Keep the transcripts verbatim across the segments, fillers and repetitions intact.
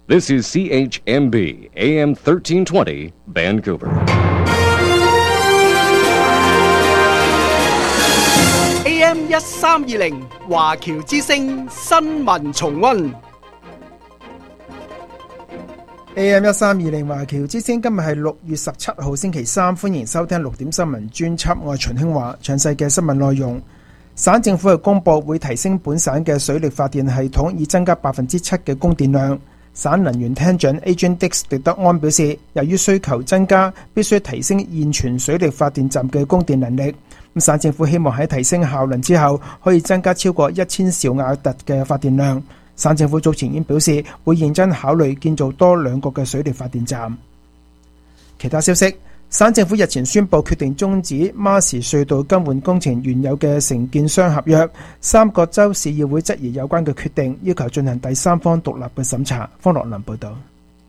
This is C H M B, A M thirteen twenty, Vancouver. A M 一三二零華僑之聲新聞重溫。 A M 一三二零華僑之聲，今日係六月十七號星期三，歡迎收聽六點新聞專輯。我係秦興華，詳細嘅新聞內容。省政府嘅公佈會提升本省嘅水力發電系統，以增加百分之七嘅供電量。省能源廳長 Adrian Dix 狄德安表示，由於需求增加，必須提升現存水力發電站嘅供電能力。咁省政府希望喺提升效能之後，可以增加超過一千兆瓦特嘅發電量。省政府早前已經表示，會認真考慮建造多兩個嘅水力發電站。其他消息，省政府日前宣布決定終止馬士隧道更換工程原有嘅承建商合約。三個州市議會質疑有關嘅決定，要求進行第三方獨立嘅審查。方樂林報導。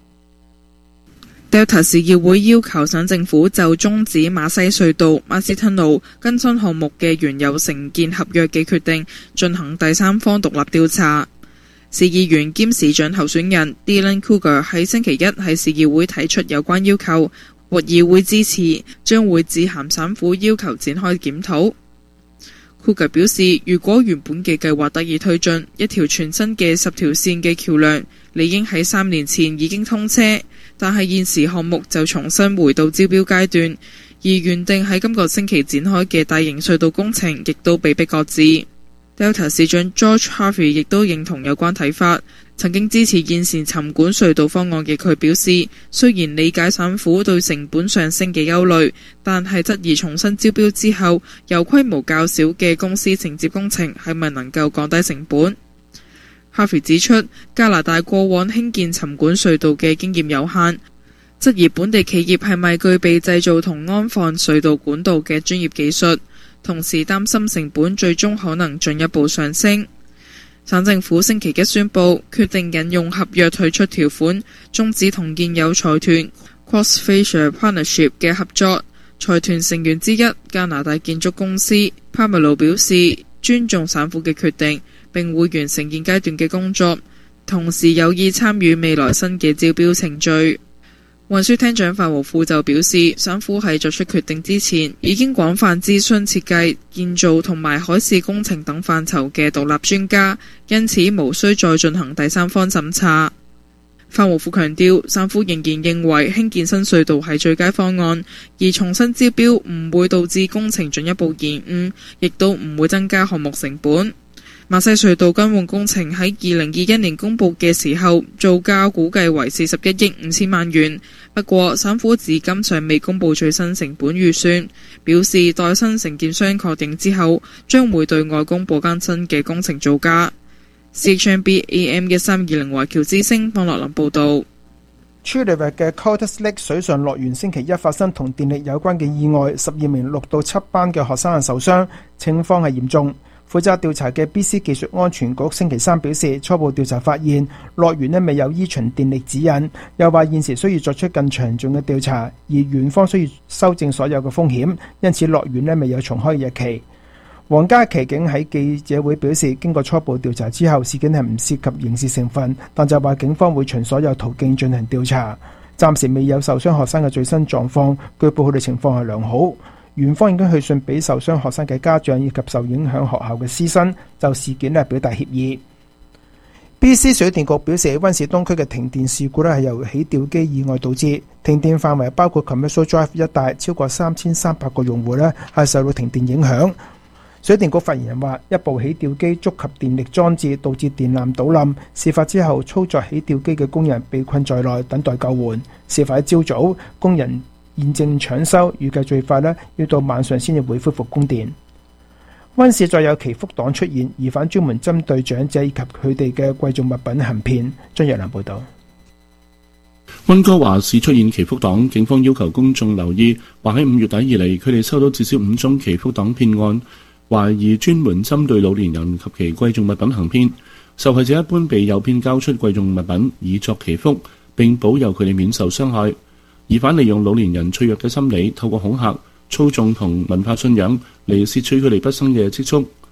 Delta 市議會要求省政府就終止馬西隧道 Marsden路更新項目嘅原有承建合約嘅決定進行第三方獨立調查。市議員兼市長候選人 Dylan Cougar 喺星期一喺市議會提出有關要求，獲議會支持，將會致函省府要求展開檢討。Cougar 表示，如果原本嘅計劃得以推進，一條全新嘅十條線嘅橋梁理應喺三年前已經通車，但係現時項目就重新回到招標階段，而原定喺今個星期展開嘅大型隧道工程亦都被迫擱置。Delta 市長 George Harvey 亦都認同有關睇法，曾經支持現時沉管隧道方案嘅佢表示，雖然理解省府對成本上升嘅憂慮，但係質疑重新招標之後，由規模較小嘅公司承接工程係咪能夠降低成本。Harvey 指出，加拿大過往興建沉管隧道嘅經驗有限，質疑本地企業係咪具備製造同安放隧道管道嘅專業技術，同時擔心成本最終可能進一步上升。省政府星期一宣布，決定引用合約退出條款，終止同現有財團 Crossfacia Partnership 嘅合作。財團成員之一加拿大建築公司 Pamelo 表示，尊重省府嘅決定，並會完成現階段嘅工作，同時有意參與未來新嘅招標程序。運輸廳長范和富就表示，省府喺作出決定之前，已經廣泛諮詢設計、建造同埋海事工程等範疇嘅獨立專家，因此無需再進行第三方審查。范和富強調，省府仍然認為興建新隧道係最佳方案，而重新招標唔會導致工程進一步延誤，亦都唔會增加項目成本。馬西隧道更換工程喺二零二一年公佈嘅時候，造價估計為四十一億五千萬元。不過，省府至今尚未公佈最新成本預算，表示待新承建商確定之後，將會對外公佈更新嘅工程造價。C H M B A M 一三二零華僑之聲方樂林報導。 True River 嘅 Colders Lake 水上樂園星期一發生同電力有關嘅意外，十二名六到七班嘅學生受傷，情況係嚴重。負責調查嘅 B C 技術安全局星期三表示，初步調查發現樂園呢未有依循電力指引，又話現時需要作出更詳盡嘅調查，而園方需要修正所有嘅風險，因此樂園呢未有重開日期。皇家騎警喺記者會表示，經過初步調查之後，事件係唔涉及刑事成分，但就話警方會循所有途徑進行調查。暫時未有受傷學生嘅最新狀況，據報佢哋情況係良好。園方已經去信俾受傷學生嘅家長以及受影響學校嘅師生，就事件咧表達歉意。B C 水電局表示，溫市東區嘅停電事故咧係由起吊機意外導致，停電範圍包括 Commercial Drive 一帶，超過三千三百個用戶咧係受到停電影響。水電局發言人話，一部起吊機觸及電力裝置，導致電纜倒冧。事發之後，操作起吊機嘅工人被困在內，等待救援。事發喺朝早，工人現正搶修，預計最快呢要到晚上先至會恢復供電。溫市再有祈福黨出現，疑犯專門針對長者以及佢哋嘅貴重物品行騙。張若蘭報導。 溫哥華市出現祈福黨，警方要求公眾留意，話喺五月底以嚟，佢哋收到至少五宗祈福黨騙案，懷疑專門針對老年人及其貴重物品行騙。受害者一般被誘騙交出貴重物品以作祈福，並保佑佢哋免受傷害。疑犯利用老年人脆弱嘅心理，透過恐嚇、操縱同文化信仰嚟竊取佢哋畢生嘅積蓄。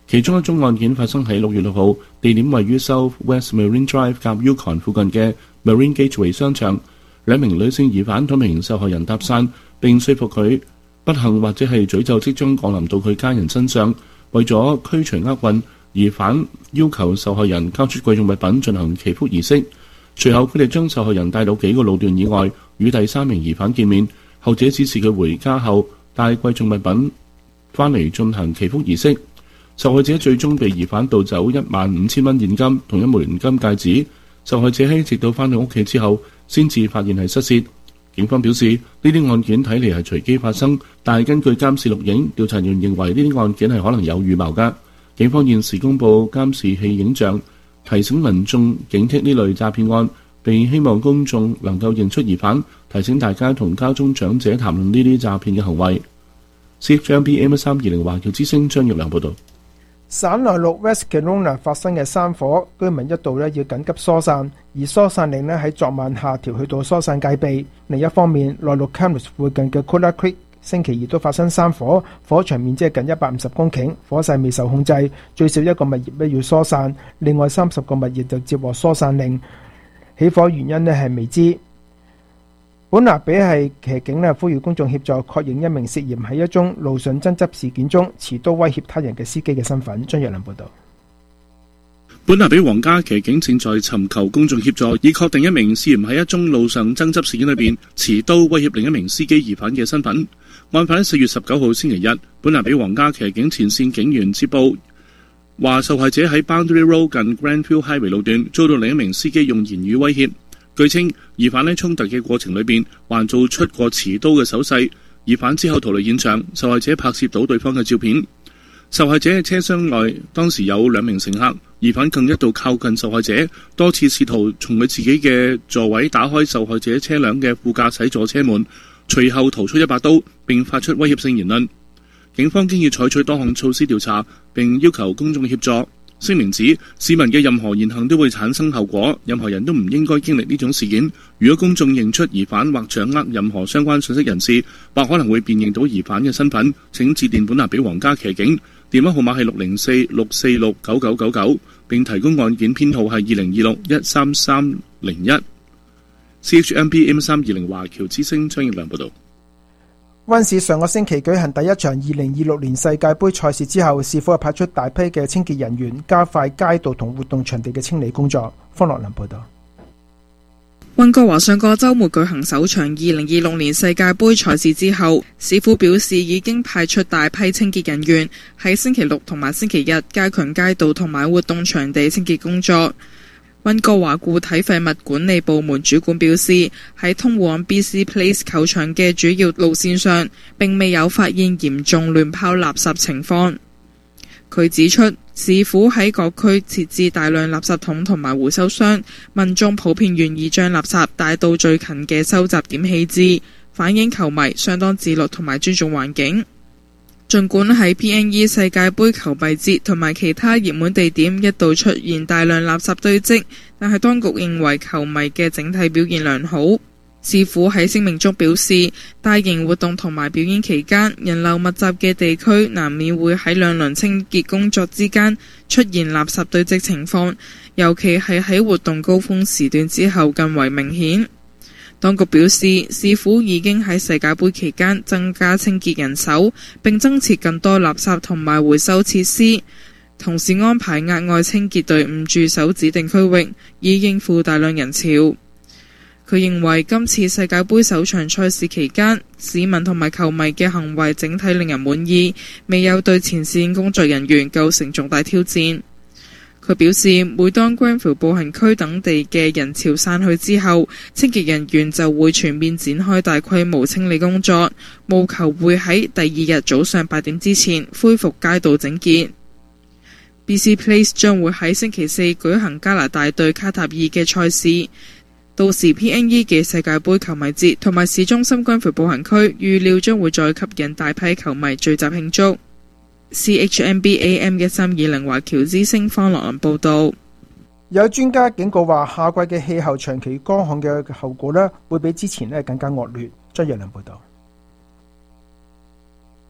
其中一宗案件發生喺六月六號，地點位於 South West Marine Drive 夾 Yukon 附近嘅 Marine Gateway 商場。兩名女性疑犯同名受害人搭訕，並說服佢不幸或者係詛咒即將降臨到佢家人身上。為咗驅除厄運，疑犯要求受害人交出貴重物品進行祈福儀式。隨後佢哋將受害人帶到幾個路段以外，與第三名疑犯見面。後者指示佢回家後帶貴重物品返嚟進行祈福儀式。受害者最終被疑犯盜走一萬五千蚊現金同一枚現金戒指。受害者喺直到返到屋企之後，先至發現係失竊。警方表示，呢啲案件睇嚟係隨機發生，但係根據監視錄影，調查員認為呢啲案件係可能有預謀㗎。警方現時公佈監視器影像，提醒民眾警惕呢類詐騙案，並希望公眾能夠認出疑犯，提醒大家同家中長者談論呢啲詐騙嘅行為。C H M B A M 三二零華僑之聲張玉良報導。 省內陸 West Kelowna 發生嘅山火，居民一度咧要緊急疏散，而疏散令咧喺昨晚下調去到疏散戒備。另一方面，內陸 Kamloops 附近嘅 Kula Creek 星期二都發生山火，火場面積近一百五十公頃，火勢未受控制，最少一個物業咧要疏散，另外三十個物業就接獲疏散令。起火原因咧係未知。本拿比係騎警咧呼籲公眾協助確認一名涉嫌喺一宗路上爭執事件中持刀威脅他人嘅司機嘅身份。張若良報道。 本拿比皇家騎警正在尋求公眾協助，以確定一名涉嫌喺一宗路上爭執事件裏邊持刀威脅另一名司機疑犯嘅身份。案發喺四月十九號星期日，本拿比皇家騎警前線警員接報，話受害者喺 Boundary Road 近 Grandview Highway 路段遭到另一名司機用言語威脅。據稱，疑犯喺衝突嘅過程裏邊還做出過持刀嘅手勢。疑犯之後逃離現場，受害者拍攝到對方嘅照片。受害者嘅車廂內當時有兩名乘客，疑犯更一度靠近受害者，多次試圖從佢自己嘅座位打開受害者車輛嘅副駕駛座車門，隨後掏出一把刀並發出威脅性言論。警方經已採取多項措施調查，並要求公眾協助。聲明指，市民嘅任何言行都會產生後果，任何人都唔應該經歷呢種事件。如果公眾認出疑犯或掌握任何相關信息人士，或可能會辨認到疑犯嘅身份，請致電本拿比皇家騎警，電話號碼係六零四六四六九九九九，並提供案件編號係二零二六一三三零一。C H M B M 三二零華僑之聲張業良報道。 溫市上個星期舉行第一場二零二六年世界盃賽事之後，市府派出大批嘅清潔人員，加快街道同活動場地嘅清理工作。方樂林報道。 溫哥華上個週末舉行首場二零二六年世界盃賽事之後，市府表示已經派出大批清潔人員喺星期六同埋星期日加強街道同埋活動場地清潔工作。溫哥華固體廢物管理部門主管表示，喺通往 B C Place 球場嘅主要路線上，並未有發現嚴重亂拋垃圾情況。佢指出，市府喺各區設置大量垃圾桶同埋回收箱，民眾普遍願意將垃圾帶到最近嘅收集點棄置，反映球迷相當自律同埋尊重環境。儘管喺 P N E 世界盃球迷節同埋其他熱門地點一度出現大量垃圾堆積，但係當局認為球迷嘅整體表現良好。市府喺聲明中表示，大型活動同埋表演期間，人流密集嘅地區難免會喺兩輪清潔工作之間出現垃圾堆積情況，尤其係喺活動高峰時段之後更為明顯。當局表示，市府已經喺世界盃期間增加清潔人手，並增設更多垃圾同埋回收設施，同時安排額外清潔隊伍駐守指定區域，以應付大量人潮。佢認為今次世界盃首場賽事期間，市民同埋球迷嘅行為整體令人滿意，未有對前線工作人員構成重大挑戰。佢表示，每當 Granville 步行區等地嘅人潮散去之後，清潔人員就會全面展開大規模清理工作，務求會喺第二日早上八點之前恢復街道整潔。B C Place 將會喺星期四舉行加拿大對卡塔爾嘅賽事，到時 P N E 嘅世界盃球迷節同埋市中心 Granville 步行區預料將會再吸引大批球迷聚集慶祝。C H M B A M 一三二零華僑之聲方樂林報道。 有專家警告話，夏季嘅氣候長期乾旱嘅後果呢，會比之前呢更加惡劣。張若良報道。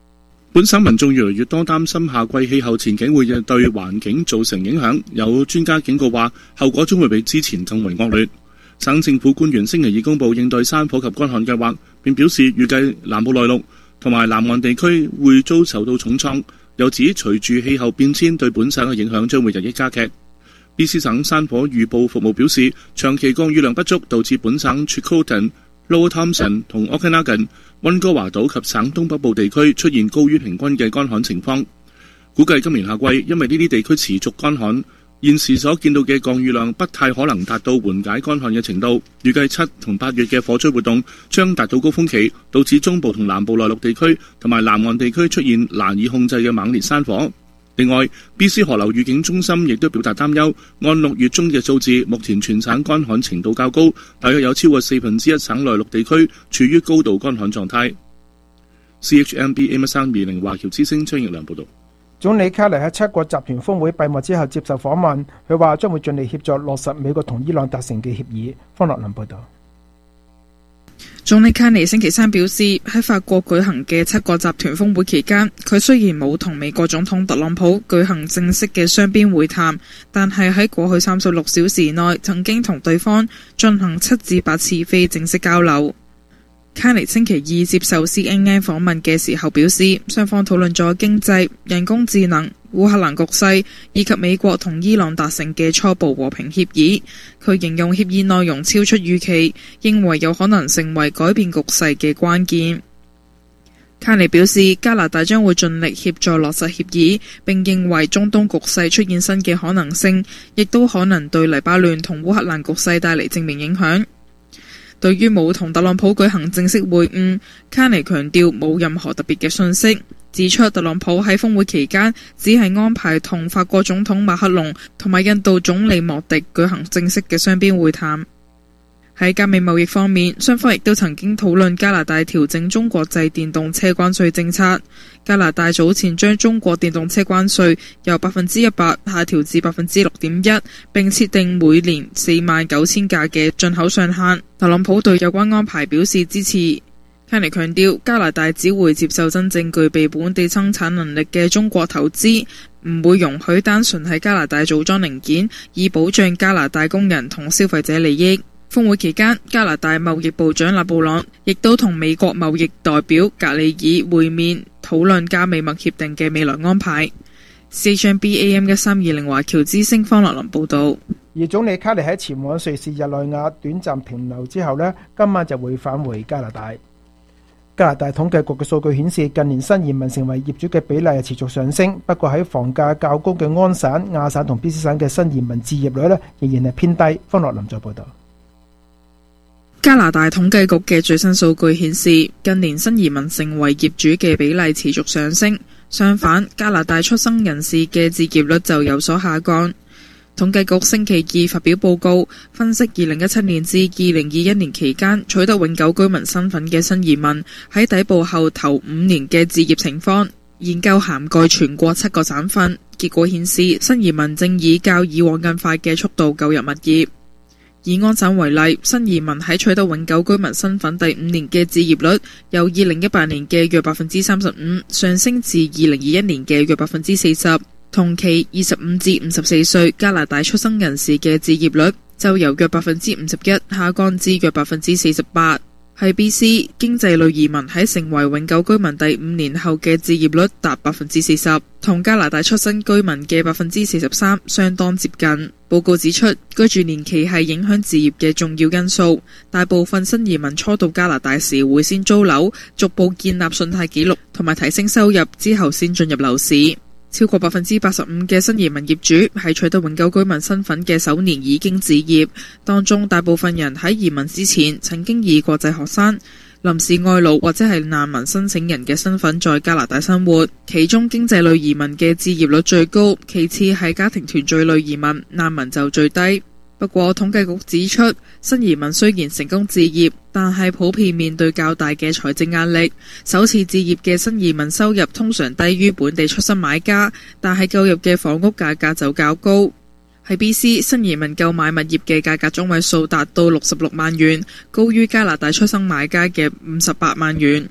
本省民眾越嚟越多擔心夏季氣候前景會對環境造成影響，有專家警告話後果將會比之前更為惡劣。省政府官員星期二公布應對山火及乾旱計劃，並表示預計南部內陸同埋南岸地區會遭受到重創，又指隨住氣候變遷對本省嘅影響將會日益加劇。B C 省山火預報服務表示，長期降雨量不足導致本省 Chilcotin、Lower Thomson 同 Okanagan、溫哥華島及省東北部地區出現高於平均嘅乾旱情況。估計今年夏季因為呢啲地區持續乾旱，現時所見到嘅降雨量不太可能達到緩解乾旱嘅程度。預計七同八月嘅火災活動將達到高峰期，導致中部同南部內陸地區同埋南岸地區出現難以控制嘅猛烈山火。另外 B C 河流預警中心亦都表達擔憂，按六月中嘅數字，目前全省乾旱程度較高，大約有超過四分之一省內陸地區處於高度乾旱狀態。C H M B A M 三二零華僑之聲張奕良報道。 總理卡尼喺七國集團峰會閉幕之後接受訪問，佢話將會盡力協助落實美國同伊朗達成嘅協議。方樂林報道。 總理卡尼星期三表示，喺法國舉行嘅七國集團峰會期間，佢雖然冇同美國總統特朗普舉行正式嘅雙邊會談，但係喺過去三十六小時內曾經同對方進行七至八次非正式交流。卡尼星期二接受 C N N 訪問嘅時候表示，雙方討論咗經濟、人工智能、烏克蘭局勢以及美國同伊朗達成嘅初步和平協議。佢形容協議內容超出預期，認為有可能成為改變局勢嘅關鍵。卡尼表示，加拿大將會盡力協助落實協議，並認為中東局勢出現新嘅可能性，亦都可能對黎巴嫩同烏克蘭局勢帶嚟正面影響。對於冇同特朗普舉行正式會晤，卡尼強調冇任何特別嘅訊息，指出特朗普喺峰會期間只係安排同法國總統馬克龍同埋印度總理莫迪舉行正式嘅雙邊會談。喺加美貿易方面，雙方亦都曾經討論加拿大調整中國製電動車關稅政策。加拿大早前將中國電動車關稅由百分之一百下調至百分之六點一，並設定每年四萬九千架嘅進口上限。特朗普對有關安排表示支持。卡尼強調，加拿大只會接受真正具備本地生產能力嘅中國投資，唔會容許單純喺加拿大組裝零件，以保障加拿大工人同消費者利益。峰會期間，加拿大貿易部長勒布朗亦都同美國貿易代表格里爾會面，討論加美貿協定嘅未來安排。C H M B A M 一三二零華僑之聲方樂林報道。 而總理卡尼喺前往瑞士日內瓦短暫停留之後呢，今晚就會返回加拿大。加拿大統計局嘅數據顯示，近年新移民成為業主嘅比例係持續上升，不過喺房價較高嘅安省、亞省同 B C 省嘅新移民置業率呢，仍然係偏低。方樂林再報道。 加拿大統計局嘅最新數據顯示，近年新移民成為業主嘅比例持續上升，相反，加拿大出生人士嘅置業率就有所下降。統計局星期二發表報告，分析二零一七年至二零二一年期間取得永久居民身份嘅新移民喺抵埗後頭五年嘅置業情況，研究涵蓋全國七個省份，結果顯示新移民正以較以往更快嘅速度購入物業。以安省為例，新移民喺取得永久居民身份第五年嘅置業率由二零一八年嘅約百分之三十五上升至二零二一年嘅約百分之四十。同期二十五至五十四歲加拿大出生人士嘅置業率就由約百分之五十一下降至約百分之四十八。喺 B C 經濟類移民喺成為永久居民第五年後嘅置業率達百分之四十，同加拿大出生居民嘅百分之四十三相當接近。報告指出，居住年期係影響置業嘅重要因素。大部分新移民初到加拿大時會先租樓，逐步建立信貸記錄同埋提升收入之後先進入樓市。超過百分之八十五嘅新移民業主喺取得永久居民身份嘅首年已經置業，當中大部分人喺移民之前曾經以國際學生、臨時外勞或者係難民申請人嘅身份在加拿大生活。其中經濟類移民嘅置業率最高，其次係家庭團聚類移民，難民就最低。不過統計局指出，新移民雖然成功置業，但係普遍面對較大嘅財政壓力。首次置業嘅新移民收入通常低於本地出生買家，但係購入嘅房屋價格就較高。喺 B C 新移民購買物業嘅價格中位數達到六十六萬元，高於加拿大出生買家嘅五十八萬元。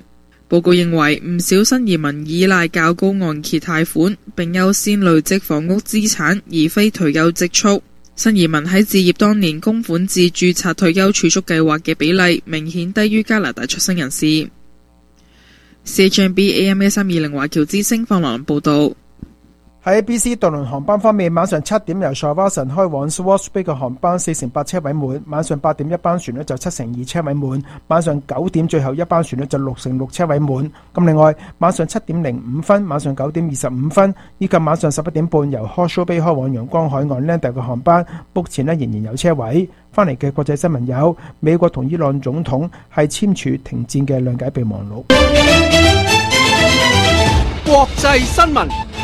報告認為，唔少新移民依賴較高按揭貸款，並優先累積房屋資產，而非退休積蓄。新移民喺置業當年供款至註冊退休儲蓄計劃嘅比例，明顯低於加拿大出生人士。C H M B A M 一三二零華僑之聲方蘭報導。 喺 B C 渡輪航班方面，晚上七點由 Shawson 開往 Swartz Bay 嘅航班四成八車位滿，晚上八點一班船呢就七成二車位滿，晚上九點最後一班船呢就六成六車位滿。咁另外晚上七點零五分、晚上九點二十五分以及晚上十一點半由 Horseshoe Bay 開往陽光海岸 Lander 嘅航班，目前呢仍然有車位。翻嚟嘅國際新聞有美國同伊朗總統係簽署停戰嘅諒解備忘錄。 國際新聞。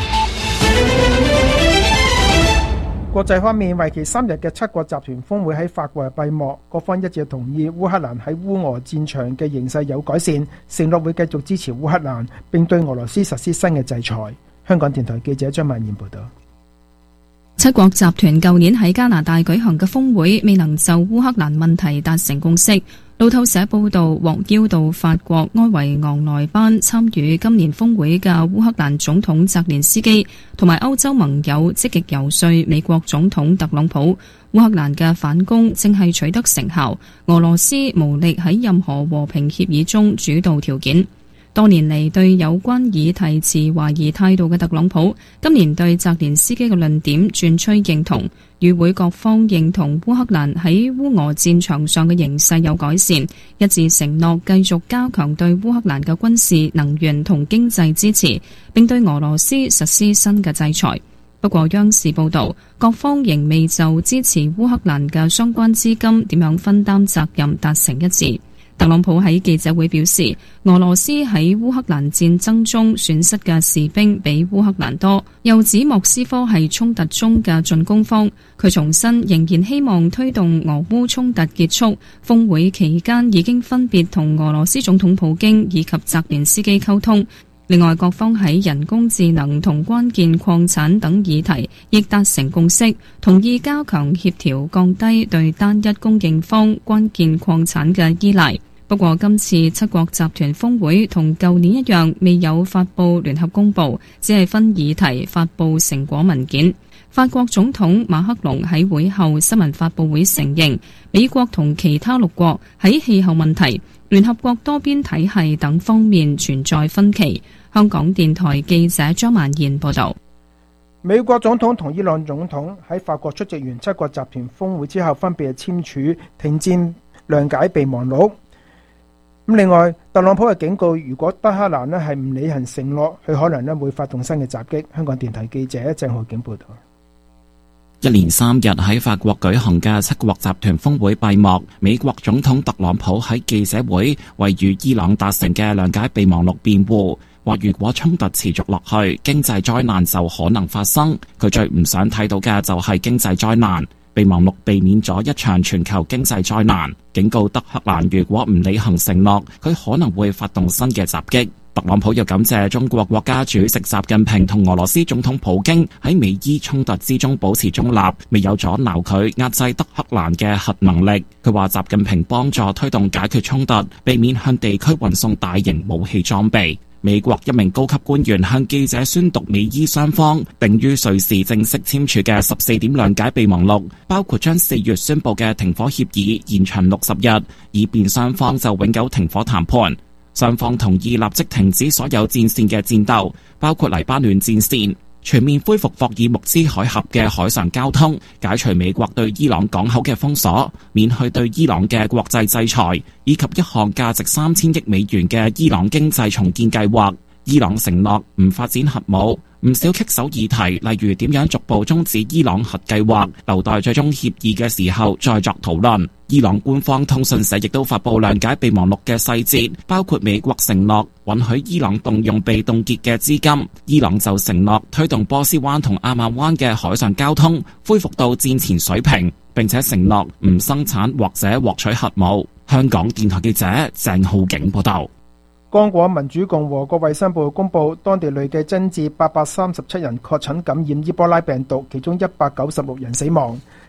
國際方面，為期三日嘅七國集團峰會喺法國閉幕，各方一致同意烏克蘭喺烏俄戰場嘅形勢有改善，承諾會繼續支持烏克蘭，並對俄羅斯實施新嘅制裁。香港電台記者張曼燕報道。 七國集團舊年喺加拿大舉行嘅峰會未能就烏克蘭問題達成共識。路透社報道，獲邀到法國埃維昂萊班參與今年峰會嘅烏克蘭總統澤連斯基同埋歐洲盟友積極游說美國總統特朗普，烏克蘭嘅反攻正係取得成效，俄羅斯無力喺任何和平協議中主導條件。多年嚟對有關議題持懷疑態度嘅特朗普，今年對澤連斯基嘅論點轉趨認同。與會各方認同烏克蘭喺烏俄戰場上嘅形勢有改善，一致承諾繼續加強對烏克蘭嘅軍事、能源同經濟支持，並對俄羅斯實施新嘅制裁。不過央視報道，各方仍未就支持烏克蘭嘅相關資金點樣分擔責任達成一致。特朗普喺記者會表示，俄羅斯喺烏克蘭戰爭中損失嘅士兵比烏克蘭多，又指莫斯科係衝突中嘅進攻方。佢重申仍然希望推動俄烏衝突結束。峰會期間已經分別同俄羅斯總統普京以及澤連斯基溝通。另外，各方喺人工智能同關鍵礦產等議題亦達成共識，同意加強協調，降低對單一供應方關鍵礦產嘅依賴。不過今次七國集團峰會同舊年一樣，未有發布聯合公報，只係分議題發布成果文件。法國總統馬克龍喺會後新聞發佈會承認，美國同其他六國喺氣候問題、聯合國多邊體系等方面存在分歧。香港電台記者張曼燕報道。 美國總統同伊朗總統喺法國出席完七國集團峰會之後，分別簽署停戰諒解備忘錄。咁另外，特朗普嘅警告，如果德黑蘭咧係唔履行承諾，佢可能咧會發動新嘅襲擊。香港電台記者鄭浩景報道。 一連三日喺法國舉行嘅七國集團峰會閉幕，美國總統特朗普喺記者會為與伊朗達成嘅諒解備忘錄辯護，話如果衝突持續落去，經濟災難就可能發生。佢最唔想睇到嘅就係經濟災難。備忘錄避免咗一場全球經濟災難，警告德黑蘭如果唔履行承諾，佢可能會發動新嘅襲擊。特朗普又感謝中國國家主席習近平同俄羅斯總統普京喺美伊衝突之中保持中立，未有阻撓佢壓制德黑蘭嘅核能力。佢話習近平幫助推動解決衝突，避免向地區運送大型武器裝備。美國一名高級官員向記者宣讀美伊雙方定於瑞士正式簽署嘅十四點諒解備忘錄，包括將四月宣布嘅停火協議延長六十日，以便雙方就永久停火談判。雙方同意立即停止所有戰線嘅戰鬥，包括黎巴嫩戰線，全面恢復霍爾木茲海峽嘅海上交通，解除美國對伊朗港口嘅封鎖，免去對伊朗嘅國際制裁，以及一項價值三千億美元嘅伊朗經濟重建計劃。伊朗承諾唔發展核武，唔少棘手議題，例如點樣逐步終止伊朗核計劃，留待最終協議嘅時候再作討論。伊朗官方通訊社亦都發布諒解備忘錄嘅細節，包括美國承諾允許伊朗動用被凍結嘅資金，伊朗就承諾推動波斯灣同阿曼灣嘅海上交通恢復到戰前水平，並且承諾唔生產或者獲取核武。香港電台記者鄭浩景報道。 剛果民主共和國衛生部公布，當地累計增至八百三十七人確診感染伊波拉病毒，其中一百九十六人死亡。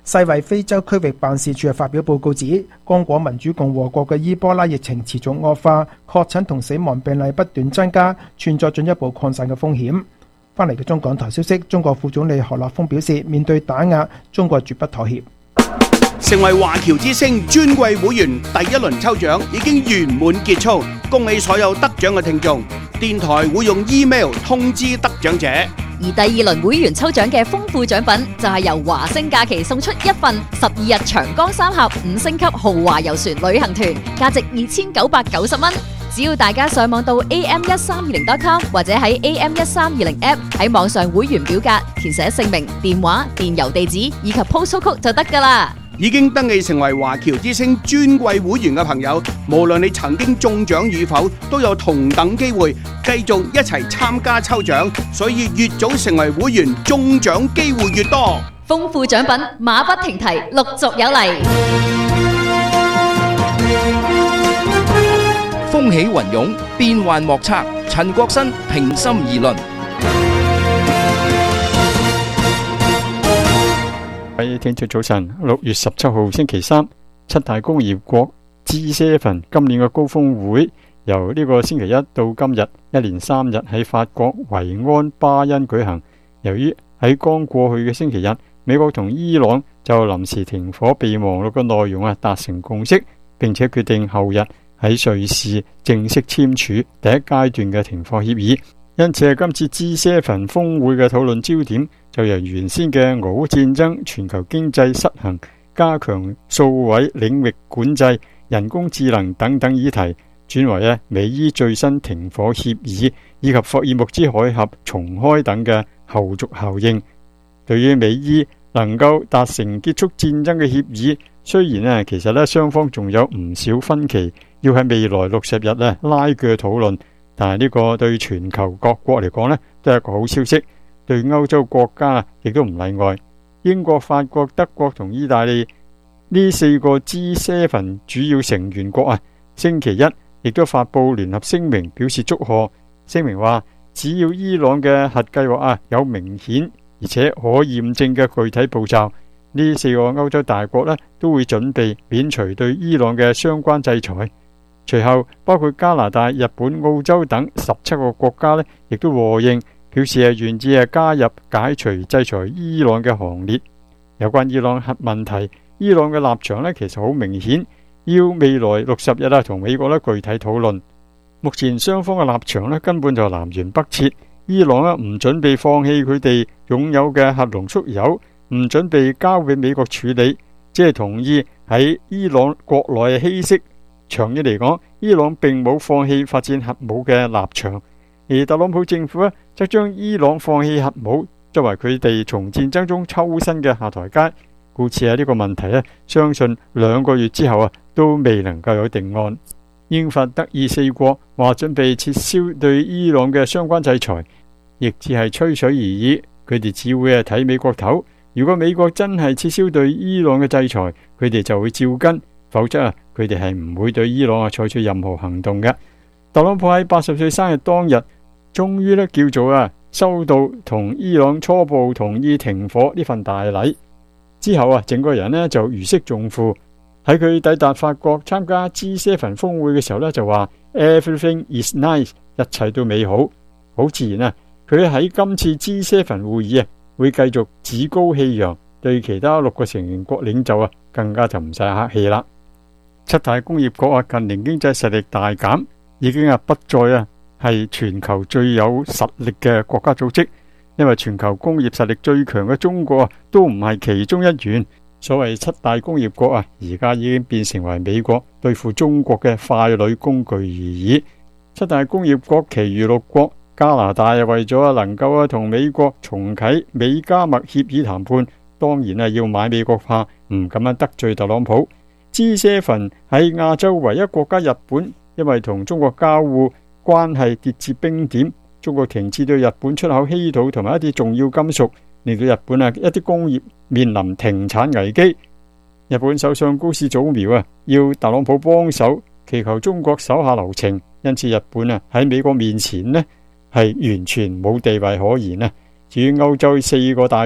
世衛非洲區域辦事處發表報告指，剛果民主共和國嘅伊波拉疫情持續惡化，確診同死亡病例不斷增加，存在進一步擴散嘅風險。翻嚟嘅中港台消息，中國副總理何立峰表示，面對打壓，中國絕不妥協。 成為華僑之聲尊貴會員第一輪抽獎已經圓滿結束，恭喜所有得獎嘅聽眾。電台會用 email 通知得獎者。 而第二輪會員抽獎嘅豐富獎品就係由華星假期送出一份十二日長江三峽五星級豪華遊船旅行團，價值二千九百九十蚊。只要大家上網到 a m 一三二零 dot com 或者喺 A M 一三二零 app 喺網上會員表格填寫姓名、電話、電郵地址以及 postal code 就得㗎啦。 已經登記成為華僑之聲尊貴會員嘅朋友，無論你曾經中獎與否，都有同等機會繼續一齊參加抽獎，所以越早成為會員，中獎機會越多。 豐富獎品馬不停蹄，陸續有嚟。 風起雲湧，變幻莫測。陳國新平心而論。 各位聽眾早晨，六月十七號星期三，七大工業國 G 七 今年嘅高峰會由呢個星期一到今日一連三日喺法國維安巴恩舉行。由於喺剛過去嘅星期日，美國同伊朗就臨時停火備忘錄嘅內容啊達成共識，並且決定後日喺瑞士正式簽署第一階段嘅停火協議。因此係今次 G 七 峰會嘅討論焦點就由原先嘅俄烏戰爭、全球經濟失衡、加強數位領域管制、人工智能等等議題，轉為咧美伊最新停火協議以及霍爾木茲海峽重開等嘅後續效應。對於美伊能夠達成結束戰爭嘅協議，雖然咧其實咧雙方仲有唔少分歧，要喺未來六十日咧拉鋸討論。但係呢個對全球各國嚟講呢都係一個好消息，對歐洲國家亦都唔例外。英國、法國、德國同意大利呢四個 G 七 主要成員國啊，星期一亦都發布聯合聲明表示祝賀。聲明話，只要伊朗嘅核計劃啊有明顯而且可驗證嘅具體步驟，呢四個歐洲大國呢都會準備免除對伊朗嘅相關制裁。隨後，包括加拿大、日本、澳洲等十七個國家呢亦都和應，表示係願意係加入解除制裁伊朗嘅行列。有關伊朗核問題，伊朗嘅立場呢其實好明顯，要未來六十日啊同美國呢具體討論。目前雙方嘅立場呢根本就南轅北轍，伊朗呢唔準備放棄佢哋擁有嘅核濃縮鈾，唔準備交俾美國處理，只係同意喺伊朗國內稀釋。長遠嚟講，伊朗並冇放棄發展核武嘅立場，而特朗普政府呢則將伊朗放棄核武作為佢哋從戰爭中抽身嘅下台階。故此喺呢個問題呢，相信兩個月之後啊都未能夠有定案。英法德意四國話準備撤銷對伊朗嘅相關制裁，亦只係吹水而已。佢哋只會係睇美國頭。如果美國真係撤銷對伊朗嘅制裁，佢哋就會照跟。否則啊，佢哋係唔會對伊朗啊採取任何行動嘅。特朗普喺八十歲生日當日，終於咧叫做啊收到同伊朗初步同意停火呢份大禮。之後啊，整個人呢就如釋重負。喺佢抵達法國參加 G 七 峰會嘅時候呢，就話 Everything is nice， 一切都美好。好自然啊，佢喺今次 G 七 會議啊會繼續趾高氣揚，對其他六個成員國領袖啊更加就唔使客氣啦。七大工業國啊，近年經濟實力大減，已經啊不再啊係全球最有實力嘅國家組織，因為全球工業實力最強嘅中國啊，都唔係其中一員。所謂七大工業國啊，而家已經變成為美國對付中國嘅傀儡工具而已。七大工業國其餘六國，加拿大啊為咗能夠啊同美國重啟美加墨協議談判，當然啊要買美國化，唔咁樣得罪特朗普。G 七 喺亞洲唯一國家日本，因為同中國交互關係跌至冰點，中國停止對日本出口稀土同埋一啲重要金屬，令到日本啊一啲工業面臨停產危機。日本首相高市早苗啊要特朗普幫手，祈求中國手下留情，因此日本啊喺美國面前呢係完全冇地位可言啊。至於歐洲四個大國，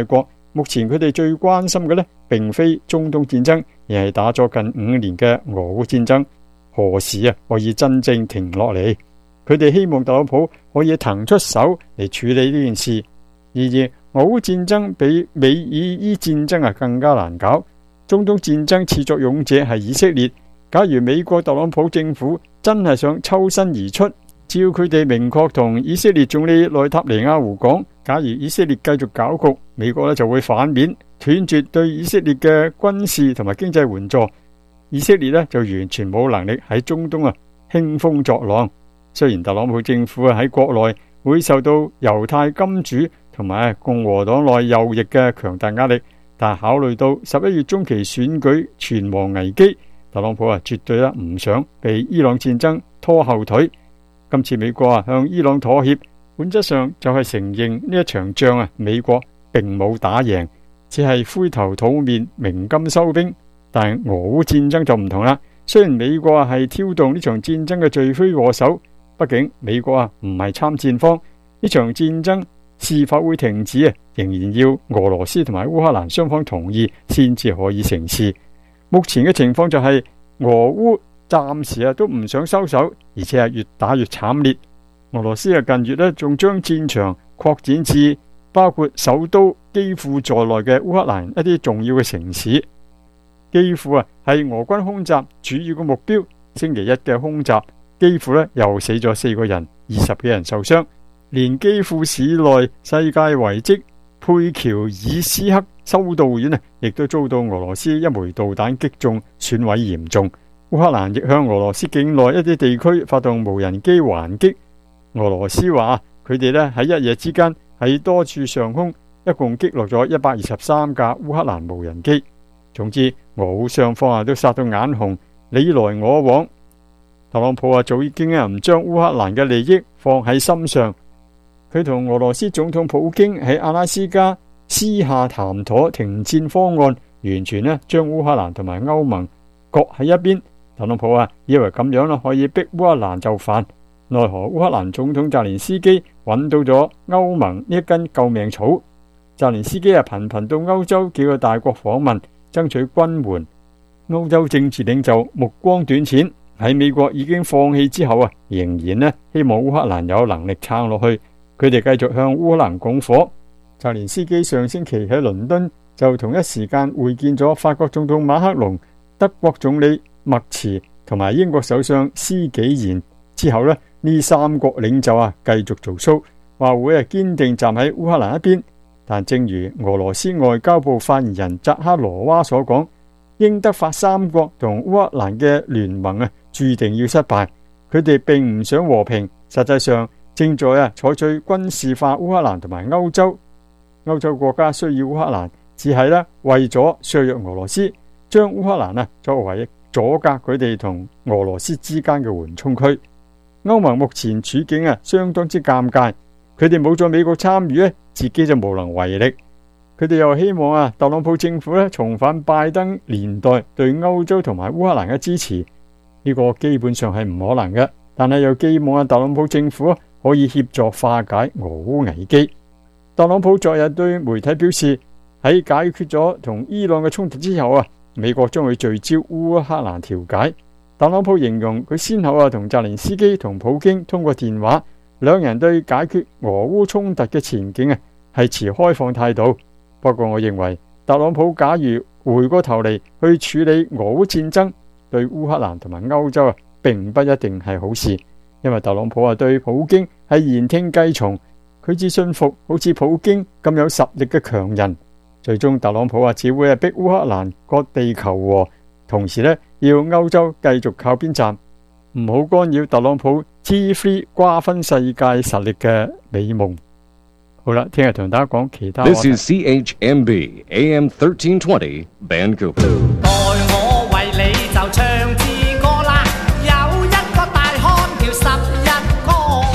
目前佢哋最關心嘅呢，並非中東戰爭，而係打咗近五年嘅俄烏戰爭，何時啊可以真正停落嚟？佢哋希望特朗普可以騰出手嚟處理呢件事。然而，俄烏戰爭比美以伊戰爭啊更加難搞。中東戰爭始作俑者係以色列。假如美國特朗普政府真係想抽身而出，照佢哋明確同以色列總理內塔尼亞胡講，假如以色列繼續搞局，美國咧就會反面斷絕對以色列嘅軍事同埋經濟援助，以色列咧就完全冇能力喺中東啊興風作浪。雖然特朗普政府啊喺國內會受到猶太金主同埋共和黨內右翼嘅強大壓力，但係考慮到十一月中期選舉存亡危機，特朗普啊絕對咧唔想被伊朗戰爭拖後腿。今次美國啊向伊朗妥協，本質上就係承認呢一場仗啊美國並冇打贏，只係灰頭土面鳴金收兵。但係俄烏戰爭就唔同啦，雖然美國啊係挑動呢場戰爭嘅罪魁禍首，畢竟美國啊唔係參戰方，呢場戰爭是否會停止啊，仍然要俄羅斯同埋烏克蘭雙方同意先至可以成事。目前嘅情況就係俄烏暫時啊都唔想收手，而且係越打越慘烈。俄羅斯啊近月咧仲將戰場擴展至包括首都基輔在內嘅烏克蘭一啲重要嘅城市。基輔啊係俄軍空襲主要嘅目標，星期一嘅空襲，基輔咧又死咗四個人，二十幾人受傷。連基輔市內世界遺跡佩喬爾斯克修道院啊，亦都遭到俄羅斯一枚導彈擊中，損毀嚴重。烏克蘭亦向俄羅斯境內一啲地區發動無人機還擊。俄羅斯話佢哋咧喺一夜之間喺多處上空一共擊落咗一百二十三架烏克蘭無人機。總之，俄烏雙方啊都殺到眼紅，你來我往。特朗普啊早已經唔將烏克蘭嘅利益放喺心上。佢同俄羅斯總統普京喺阿拉斯加私下談妥停戰方案，完全咧將烏克蘭同埋歐盟各喺一邊。特朗普啊以為咁樣啦可以逼烏克蘭就範，奈何烏克蘭總統澤連斯基揾到咗歐盟呢一根救命草。澤連斯基啊頻頻到歐洲幾個大國訪問，爭取軍援。歐洲政治領袖目光短淺，喺美國已經放棄之後啊，仍然咧希望烏克蘭有能力撐落去。佢哋繼續向烏克蘭拱火。澤連斯基上星期喺倫敦就同一時間會見咗法國總統馬克龍、德國總理默茨同埋英國首相施紀賢。之後呢，呢三國領袖啊繼續做 show， 話會係堅定站喺烏克蘭一邊。但正如俄羅斯外交部發言人扎哈羅娃所講，英德法三國同烏克蘭嘅聯盟啊注定要失敗。佢哋並唔想和平，實際上正在啊採取軍事化烏克蘭同埋歐洲。歐洲國家需要烏克蘭，只係咧為咗削弱俄羅斯，將烏克蘭啊作為阻隔佢哋同俄羅斯之間嘅緩衝區。歐盟目前處境啊相當之尷尬，佢哋冇咗美國參與咧，自己就無能為力。佢哋又希望啊特朗普政府咧重返拜登年代對歐洲同埋烏克蘭嘅支持，呢個基本上係唔可能嘅。但係又寄望啊特朗普政府可以協助化解俄烏危機。特朗普昨日對媒體表示，喺解決咗同伊朗嘅衝突之後啊，美國將會聚焦烏克蘭調解。特朗普形容佢先後啊同澤連斯基同普京通過電話，兩人對解決俄烏衝突嘅前景啊係持開放態度。不過我認為特朗普假如回過頭嚟去處理俄烏戰爭，對烏克蘭同埋歐洲啊並不一定係好事。因為特朗普啊對普京係言聽計從，佢只信服好似普京咁有實力嘅強人。最終特朗普啊只會係逼烏克蘭割地求和，同時呢要歐洲繼續靠邊站，唔好干擾特朗普 G 三 瓜分世界實力嘅美夢。好啦，聽日同大家講其他。 This is C H M B A M thirteen twenty Vancouver。 待我為你就唱支歌啦，有一個大漢叫十一哥。 就算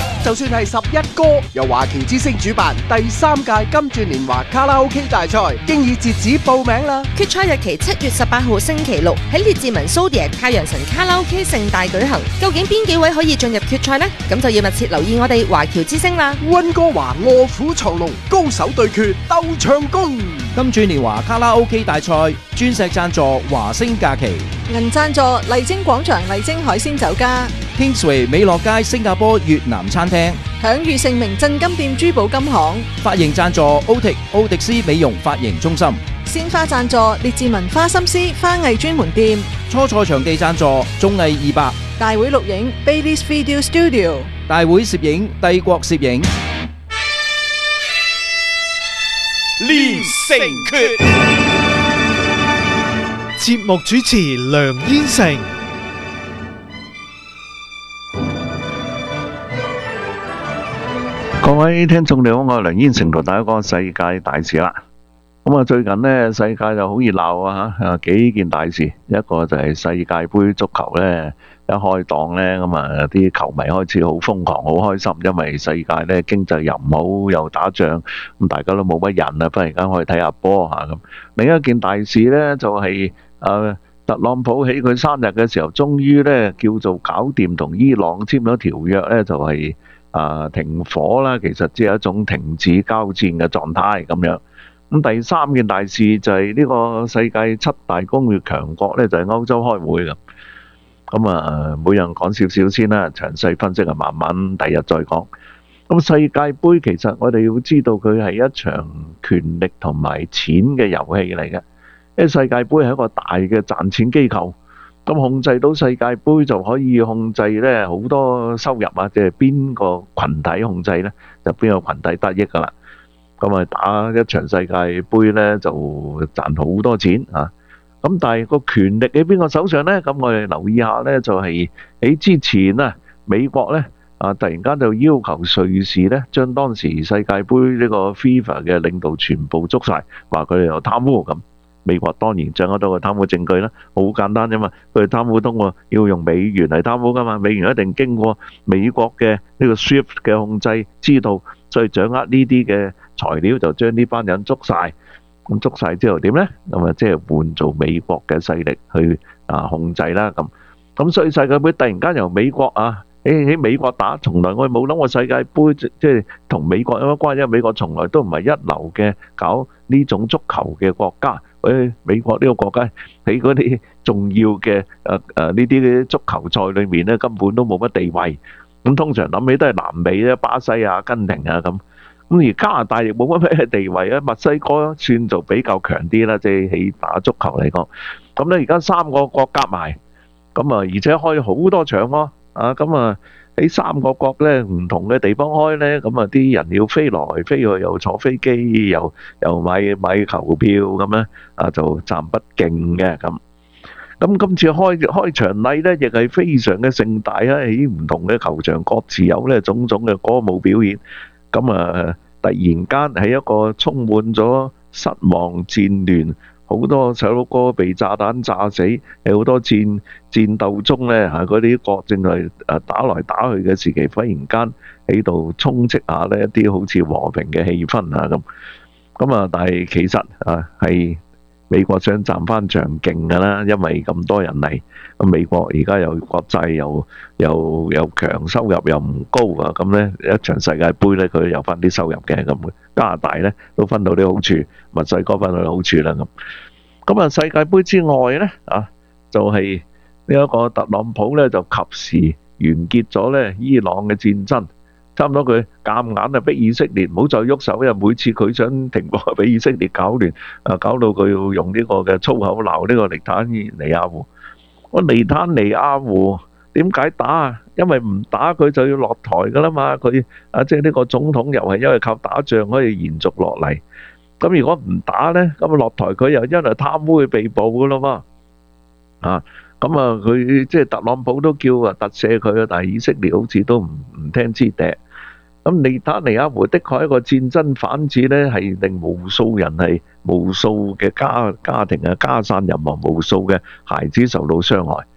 算係十一哥，由華僑之星主辦第三屆金鑽年華卡拉 OK 大賽，經已截止報名啦。 決賽日期七月十八號星期六喺列治文蘇迪亞太陽神卡拉 OK 盛大舉行。究竟邊幾位可以進入決賽呢？咁就要密切留意我哋華僑之星啦。 溫哥華臥虎藏龍，高手對決鬥唱功。 金鑽年華卡拉 OK 大賽鑽石贊助華星假期， 銀贊助麗晶廣場麗晶海鮮酒家， Kingsway 美樂街新加坡越南餐廳， 享譽盛名鎮金店珠寶金行， 髮型贊助奧迪奧迪斯美容髮型中心， 鮮花贊助列治文花心思花藝專門店， 初賽場地贊助綜藝二百， 大會錄影 Bailey's Video Studio， 大會攝影帝國攝影。 連城決，節目主持梁燕成。 各位聽眾你好，我係梁燕成，同大家講世界大事啦。咁啊，最近呢，世界就好熱鬧啊吓，啊幾件大事，一個就係世界盃足球咧。一開檔咧，咁啊啲球迷開始好瘋狂、好開心，因為世界咧經濟又唔好，又打仗，咁大家都冇乜人啊，忽然間可以睇下波嚇咁。另一件大事咧就係誒特朗普喺佢生日嘅時候，終於咧叫做搞掂同伊朗簽咗條約咧，就係啊停火啦。其實只係一種停止交戰嘅狀態咁樣。咁第三件大事就係呢個世界七大工業強國咧，就係歐洲開會咁。咁啊，每樣講少少先啦，詳細分析啊，慢慢第日再講。咁世界盃其實我哋要知道佢係一場權力同埋錢嘅遊戲嚟嘅，因為世界盃係一個大嘅賺錢機構，咁控制到世界盃就可以控制咧好多收入啊，即係邊個羣體控制咧，就邊個羣體得益噶啦。咁啊，打一場世界盃咧就賺好多錢啊！咁但係個權力喺邊個手上呢？咁我哋留意下呢，就係喺之前啊，美國呢啊突然間就要求瑞士呢將當時世界盃呢個 FIFA 嘅領導全部捉晒，話佢哋有貪污咁。美國當然掌握到個貪污證據啦，好簡單啫嘛。佢哋貪污通過要用美元嚟貪污噶嘛，美元一定經過美國嘅呢個 SWIFT 嘅控制，知道所以掌握呢啲嘅材料就將呢班人捉晒。咁捉晒之後點呢？咁啊，即係換做美國嘅勢力去啊控制啦。咁咁所以世界盃突然間由美國啊喺喺美國打，從來我哋冇諗過世界盃即係同美國有乜關係，因為美國從來都唔係一流嘅搞呢種足球嘅國家。誒，美國呢個國家喺嗰啲重要嘅誒誒呢啲嘅足球賽裏面咧，根本都冇乜地位。咁通常諗起都係南美咧，巴西啊、阿根廷啊咁。咁而加拿大亦冇乜咩地位啊，墨西哥算做比較強啲啦，即係喺打足球嚟講。咁咧而家三個國夾埋，咁啊而且開好多場咯，啊咁啊喺三個國咧唔同嘅地方開咧，咁啊啲人要飛來飛去，又坐飛機，又又買買球票咁咧，啊就暫不競嘅咁。咁今次開開場禮咧，亦係非常嘅盛大啊！喺唔同嘅球場各自有咧種種嘅歌舞表演。咁啊，突然間喺一個充滿咗失望、戰亂，好多細路哥被炸彈炸死，有好多戰戰鬥中咧嚇，嗰啲國正係誒打來打去嘅時期，忽然間喺度充斥下呢一啲好似和平嘅氣氛啊咁。咁啊，但係其實啊係美國想賺翻場勁㗎啦，因為咁多人嚟。咁美國而家又國債又又又強，收入又唔高啊！咁咧一場世界盃咧，佢有翻啲收入嘅咁。加拿大咧都分到啲好處，墨西哥分到啲好處啦咁。咁啊，世界盃之外咧啊，就係呢一個特朗普咧就及時完結咗咧伊朗嘅戰爭，差唔多佢夾硬啊逼以色列唔好再喐手，因為每次佢想停火，俾以色列搞亂啊，搞到佢要用呢個嘅粗口鬧呢個尼坦尼亞胡。我尼坦尼亞胡點解打啊？因為唔打佢就要落台噶啦嘛。佢啊，即係呢個總統又係因為靠打仗可以延續落嚟。咁如果唔打呢，咁啊落台佢又因為貪污去被捕噶啦嘛。啊，咁啊佢即係特朗普都叫啊特赦佢啊，但係以色列好似都唔唔聽支笛。咁尼坦尼亞胡的確係一個戰爭販子呢，係令無數人係無數嘅家家庭啊家散人亡，無數嘅孩子受到傷害。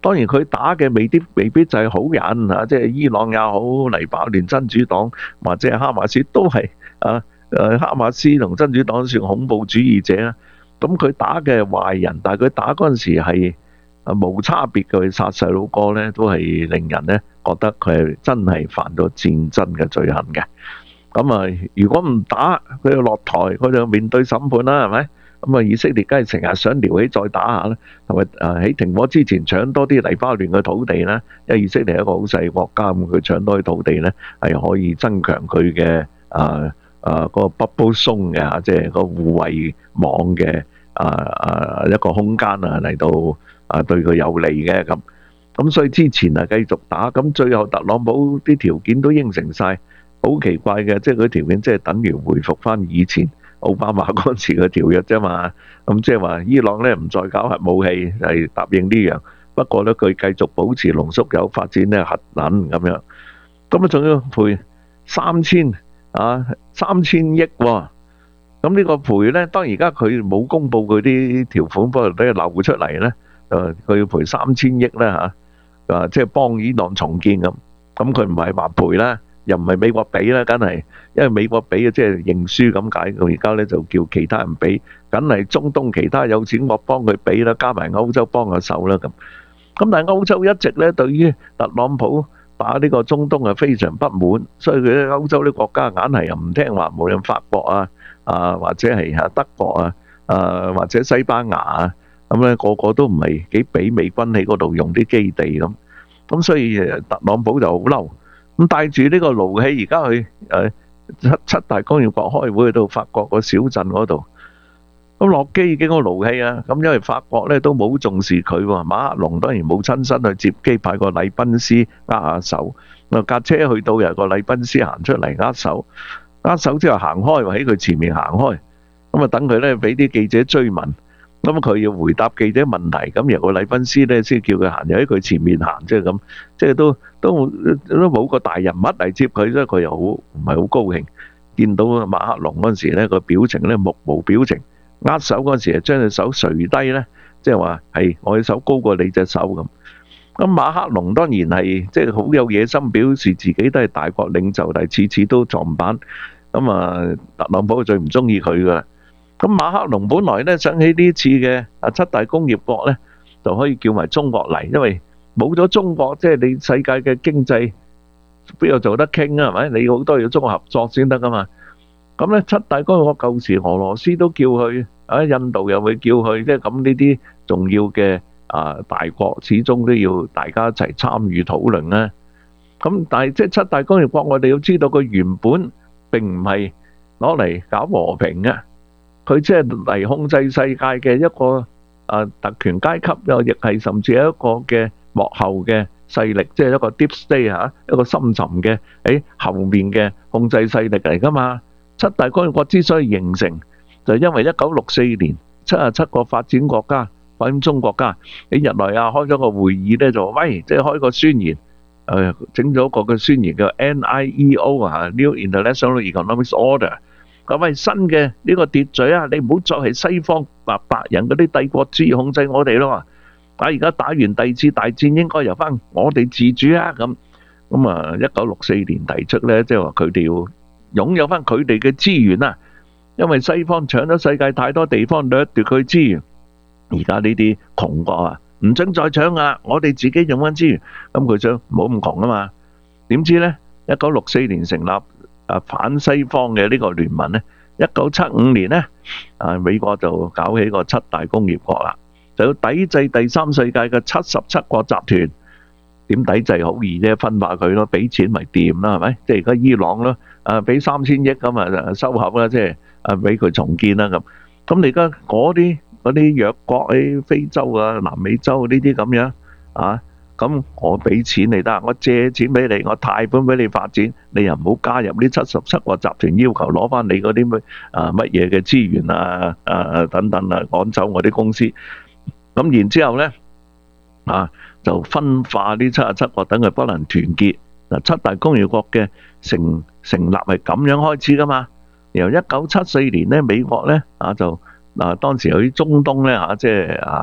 當然佢打嘅未必未必就係好人啊，即係伊朗也好，黎巴嫩真主黨或者係哈馬斯都係啊誒，哈馬斯同真主黨都算恐怖主義者啦。咁佢打嘅壞人，但係佢打嗰陣時係啊無差別嘅殺細路哥咧，都係令人咧覺得佢係真係犯咗戰爭嘅罪行嘅。咁啊，如果唔打，佢就落台，佢就面對審判啦，係咪？咁啊，以色列梗係成日想撩起再打下啦，同埋誒喺停火之前搶多啲黎巴嫩嘅土地啦，因為以色列係一個好細國家，咁佢搶多啲土地咧係可以增強佢嘅誒誒嗰個 bubble zone 嘅嚇，即係個護衛網嘅誒誒一個空間啊，嚟到啊對佢有利嘅咁。咁所以之前啊繼續打，咁最後特朗普啲條件都應承晒，好奇怪嘅，即係佢條件即係等於回復翻以前奧巴馬嗰時嘅條約啫嘛。咁即係話伊朗咧唔再搞核武器，係答應呢樣。不過咧佢繼續保持濃縮鈾發展咧核能咁樣。咁啊仲要賠三千啊三千億喎。咁呢個賠咧，當然而家佢冇公佈佢啲條款，不過俾佢漏出嚟咧，誒佢要賠三千億咧嚇，啊即係幫伊朗重建咁。咁佢唔係話賠啦。又唔係美國俾啦，梗係，因為美國俾啊，即係認輸咁解。佢而家咧就叫其他人俾，梗係中東其他有錢國幫佢俾啦，加埋歐洲幫下手啦咁。咁但係歐洲一直咧對於特朗普打呢個中東係非常不滿，所以佢啲歐洲啲國家硬係又唔聽話，無論法國啊啊或者係啊德國啊啊或者西班牙啊，咁咧個個都唔係幾俾美軍喺嗰度用啲基地咁。咁所以特朗普就好嬲。咁帶住呢個勞氣，而家去誒七七大工業國開會去到法國個小鎮嗰度，咁落機已經好勞氣啊！咁因為法國咧都冇重視佢喎，馬克龍當然冇親身去接機，派個禮賓司握下手，咁架車去到又個禮賓司行出嚟握手，握手之後行開，喺佢前面行開，咁啊等佢咧俾啲記者追問。咁佢要回答記者問題，咁由個禮賓司咧先叫佢行，又喺佢前面行，即係咁，即係都都都冇個大人物嚟接佢，所以佢又好唔係好高興。見到馬克龍嗰陣時咧，個表情咧目無表情，握手嗰陣時係將隻手垂低咧，即係話係我隻手高過你隻手咁。咁馬克龍當然係即係好有野心，表示自己都係大國領袖，但係次次都撞板。咁啊，特朗普最唔中意佢噶。咁馬克龍本來咧想起呢次嘅啊七大工業國咧，就可以叫埋中國嚟，因為冇咗中國，即係你世界嘅經濟邊度做得傾啊？係咪？你好多要中國合作先得噶嘛。咁咧七大工業國舊時俄羅斯都叫佢，啊印度又會叫佢，即係咁呢啲重要嘅啊大國，始終都要大家一齊參與討論咧。咁但係即係七大工業國，我哋要知道佢原本並唔係攞嚟搞和平嘅。佢即係嚟控制世界嘅一個啊特權階級，又亦係甚至係一個嘅幕後嘅勢力，即係一個 deep state 嚇，一個深沉嘅喺後面嘅控制勢力嚟㗎嘛。七大工業國之所以形成，就係因為一九六四年七十七個發展國家、發展中國家喺日內瓦開咗個會議咧，就話喂，即係開個宣言，誒整咗個嘅宣言叫 N I E O 啊 ，New International Economic Order。咁係新嘅呢個秩序啊！你唔好再係西方白白人嗰啲帝國主義控制我哋咯。啊！而家打完第二次大戰，應該由翻我哋自主啊！咁咁啊，一九六四年提出咧，即係話佢哋要擁有翻佢哋嘅資源啊！因為西方搶咗世界太多地方，掠奪佢資源。而家呢啲窮國啊，唔准再搶啊！我哋自己用翻資源。咁佢想唔好咁窮啊嘛？點知咧？一九六四年成立。啊！反西方嘅呢個聯盟咧，一九七五年咧，啊美國就搞起個七大工業國啦，就要抵制第三世界嘅七十七國集團。點抵制好易啫？分化佢咯，俾錢咪掂啦，係咪？即係而家伊朗咯，啊俾三千億咁啊收合啦，即係啊俾佢重建啦咁。咁你而家嗰啲嗰啲弱國喺非洲啊、南美洲呢啲咁樣啊？咁我俾錢你得，我借錢俾你，我貸款俾你發展，你又唔好加入呢七十七個集團要求攞翻你嗰啲乜啊乜嘢嘅資源啊啊等等啊，趕走我啲公司。咁然之後咧啊，就分化呢七十七個，等佢不能團結。嗱，七大工業國嘅成成立係咁樣開始噶嘛。由一九七四年咧，美國咧啊就嗱當時喺中東咧嚇，即係啊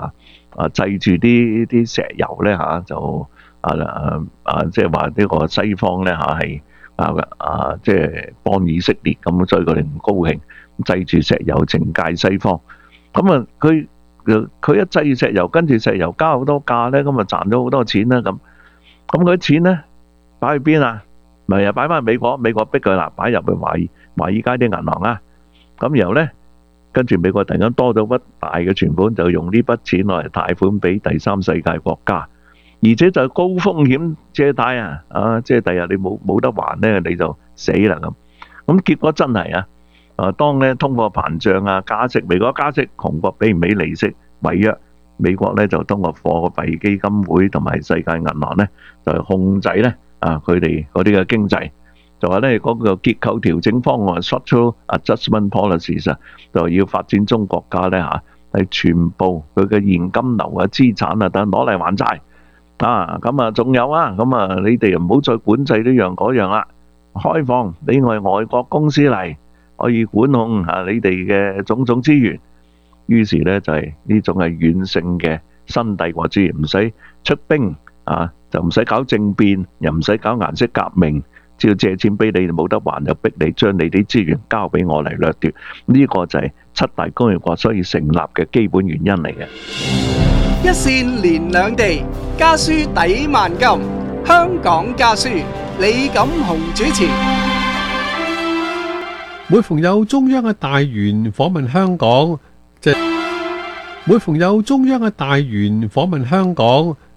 啊制住啲啲石油咧嚇、啊，就啊啊啊即係話呢個西方咧嚇係啊啊即係幫以色列咁，所以佢哋唔高興，制住石油懲戒西方。咁啊佢佢一制石油，跟住石油加好多價咧，咁啊賺咗好多錢啦咁。咁佢啲錢咧擺去邊啊？咪又擺翻美國，美國逼佢啦，擺入去華爾華爾街啲銀行啊。咁然後咧，跟住美國突然間多咗筆大嘅存款，就用呢筆錢攞嚟貸款俾第三世界國家，而且就係高風險借貸啊！啊，即係第日你冇冇得還咧，你就死啦咁。咁結果真係啊！啊，當咧通貨膨脹啊、加息，美國加息，窮國俾唔起利息違約，美國咧就通過貨幣基金會同埋世界銀行咧，就控制咧啊佢哋嗰啲嘅經濟。就話咧嗰個結構調整方案 （structural adjustment policies） 啊，就要發展中國家咧嚇係全部佢嘅現金流啊、資產啊等攞嚟還債啊。咁啊，仲有啊，咁啊，你哋唔好再管制呢樣嗰樣啦，開放俾我哋外國公司嚟可以管控嚇你哋嘅種種資源。於是咧就係呢種係軟性嘅新帝國主義，唔使出兵啊，就唔使搞政變，又唔使搞顏色革命。只要借錢俾你，冇得還就逼你將你啲資源交俾我嚟掠奪，呢個就係七大工業國所以成立嘅基本原因嚟嘅。 一線連兩地，家書抵萬金。香港家書，李錦雄主持。 每逢有中央嘅大員訪問香港，即每逢有中央嘅大員訪問香港。